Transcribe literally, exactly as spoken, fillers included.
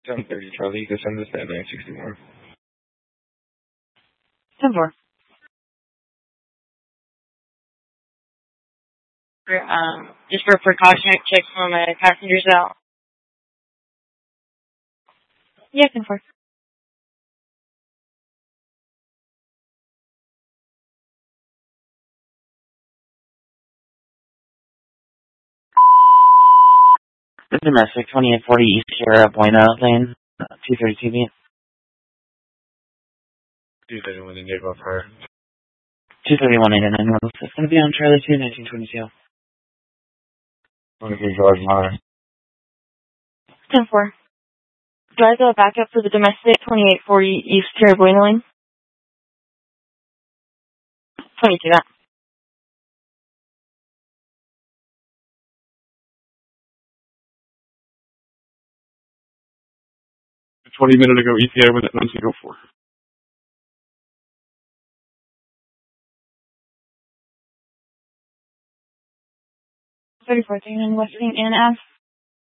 ten thirty Charlie, you can send this at nine sixty-one. ten four. For, um, just for precautionary checks for my passengers out. Yeah, ten four. The domestic twenty-eight forty East Sierra Buena Lane, uh, two thirty-two B. two thirty-one in Naval Fire. two thirty-one eighty-nine North. It's going to be on Charlie two, nineteen twenty-two. twenty-three George Miller. ten four. Do I go back up for the domestic twenty-eight forty East Sierra Buena Lane? twenty-two, that. twenty minutes ago, E T A was at nineteen oh four. thirty-four, thirty-nine West Saint Anne Ave.